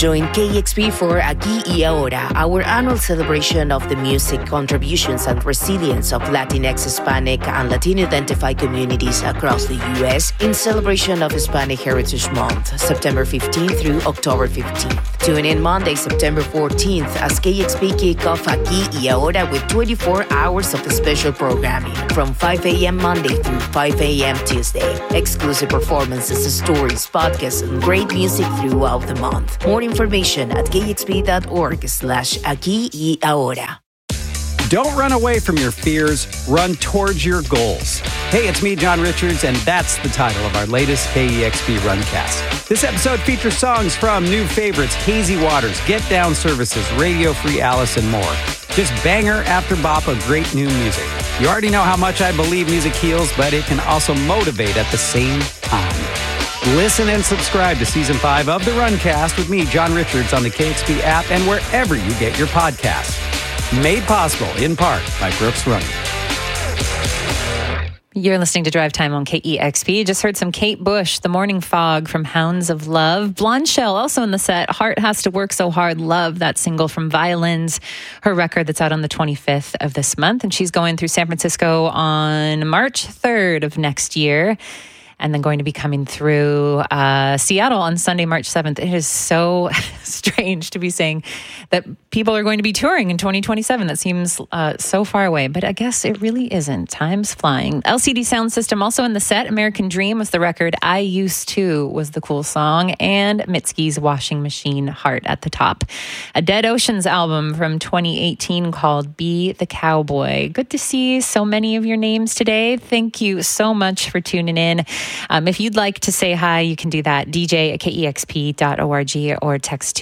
Join KEXP for Aquí y Ahora, our annual celebration of the music, contributions, and resilience of Latinx, Hispanic, and Latino-identified communities across the U.S. in celebration of Hispanic Heritage Month, September 15th through October 15th. Tune in Monday, September 14th, as KEXP kick off Aquí y Ahora with 24 hours of special programming from 5 a.m. Monday through 5 a.m. Tuesday. Exclusive performances, stories, podcasts, and great music throughout the month. More information at kexp.org/Aquí y Ahora. Don't run away from your fears, run towards your goals. Hey, it's me, John Richards, and that's the title of our latest KEXP Runcast. This episode features songs from new favorites Hazy Waters, Get Down Services, Radio Free Alice, and more. Just banger after bop of great new music. You already know how much I believe music heals, but it can also motivate at the same time. Listen and subscribe to Season 5 of The Runcast with me, John Richards, on the KEXP app and wherever you get your podcasts. Made possible, in part, by Brooks Running. You're listening to Drive Time on KEXP. Just heard some Kate Bush, The Morning Fog from Hounds of Love. Blonde Shell also in the set. Heart Has to Work So Hard. Love that single from Violins, her record that's out on the 25th of this month. And she's going through San Francisco on March 3rd of next year. And then going to be coming through Seattle on Sunday, March 7th. It is so strange to be saying that people are going to be touring in 2027. That seems so far away, but I guess it really isn't. Time's flying. LCD Sound System also in the set. American Dream was the record. I Used To was the cool song. And Mitski's Washing Machine Heart at the top. A Dead Oceans album from 2018 called Be the Cowboy. Good to see so many of your names today. Thank you so much for tuning in. If you'd like to say hi, you can do that. dj@kexp.org or text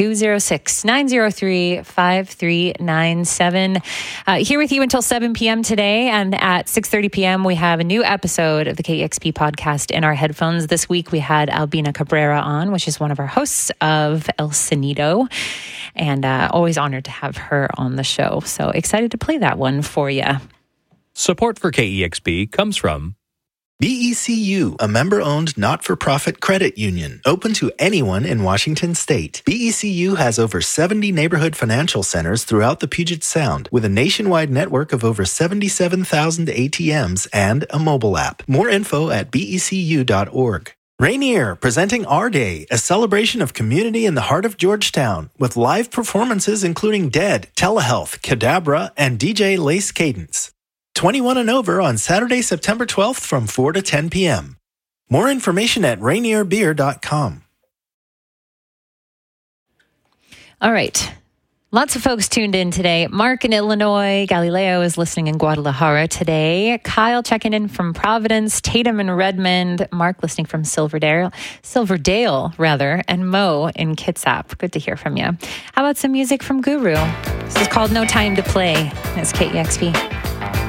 206-903-5397. Here with you until 7 p.m. today. And at 6:30 p.m., we have a new episode of the KEXP podcast in our headphones. This week, we had Albina Cabrera on, which is one of our hosts of El Sonido. And always honored to have her on the show. So excited to play that one for you. Support for KEXP comes from BECU, a member-owned not-for-profit credit union, open to anyone in Washington state. BECU has over 70 neighborhood financial centers throughout the Puget Sound, with a nationwide network of over 77,000 ATMs and a mobile app. More info at becu.org. Rainier, presenting Our Day, a celebration of community in the heart of Georgetown, with live performances including Dead, Telehealth, Cadabra, and DJ Lace Cadence. 21 and over on Saturday, September 12th from 4 to 10 p.m. More information at rainierbeer.com. All right. Lots of folks tuned in today. Mark in Illinois. Galileo is listening in Guadalajara today. Kyle checking in from Providence. Tatum in Redmond. Mark listening from Silverdale, and Mo in Kitsap. Good to hear from you. How about some music from Guru? This is called No Time to Play. It's KEXP.